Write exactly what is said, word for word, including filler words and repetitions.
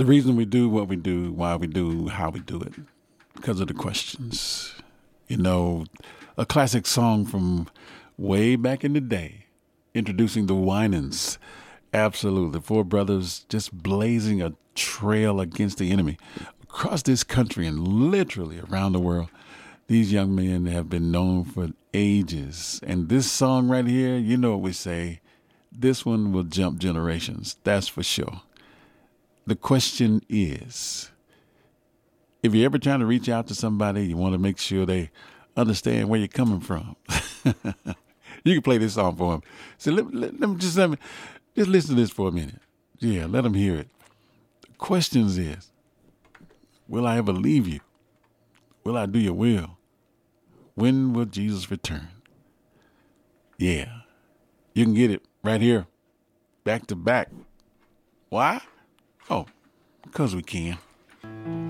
The reason we do what we do, why we do, how we do it, because of the questions. You know, a classic song from way back in the day, introducing the Winans. Absolutely. Four brothers just blazing a trail against the enemy across this country and literally around the world. These young men have been known for ages. And this song right here, you know what we say, this one will jump generations. That's for sure. The question is, if you're ever trying to reach out to somebody, you want to make sure they understand where you're coming from. You can play this song for them. So let, let, let me just let me just listen to this for a minute. Yeah, let them hear it. The question is, will I ever leave you? Will I do your will? When will Jesus return? Yeah, you can get it right here, back to back. Why? Oh, because we can.